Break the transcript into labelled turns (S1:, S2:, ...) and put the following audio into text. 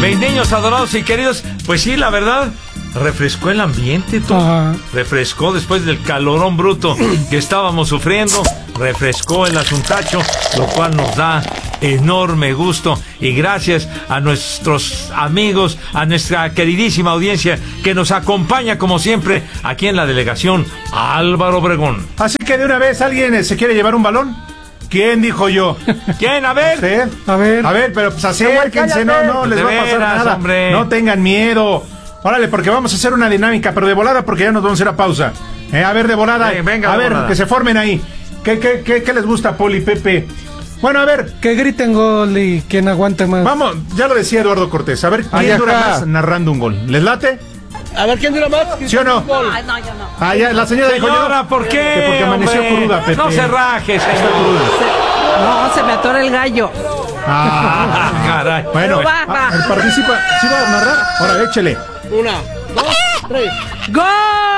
S1: Mis niños adorados y queridos, pues sí, la verdad, refrescó el ambiente, todo. Refrescó después del calorón bruto que estábamos sufriendo. Refrescó el asuntacho, lo cual nos da enorme gusto. Y gracias a nuestros amigos, a nuestra queridísima audiencia que nos acompaña como siempre aquí en la delegación Álvaro Obregón.
S2: Así que de una vez, ¿alguien se quiere llevar un balón? ¿Quién dijo yo?
S1: ¿Quién? A ver.
S2: ¿Sí? A ver, pero pues acérquense, no les va a pasar nada. Hombre. No tengan miedo. Órale, porque vamos a hacer una dinámica, pero de volada porque ya nos vamos a ir a pausa. A ver, de volada.
S1: Venga,
S2: a ver, volada. Que se formen ahí. ¿Qué les gusta, Poli, Pepe? Bueno, a ver.
S3: Que griten gol y quien aguante más.
S2: Vamos, ya lo decía Eduardo Cortés. A ver, ¿quién dura más narrando un gol? ¿Les late?
S4: A ver, ¿quién dura más?
S2: ¿Sí o no?
S5: No, yo no.
S2: Ah, ya, la señora dijo yo.
S1: ¿Por qué?
S2: Que porque amaneció cruda, Pepe.
S1: No se raje, señor.
S5: No, se me atora el gallo.
S2: Ah,
S1: caray.
S2: Bueno, participa. ¿Sí va a narrar? Ahora, échele.
S4: 1, 2, 3.
S5: ¡Gol!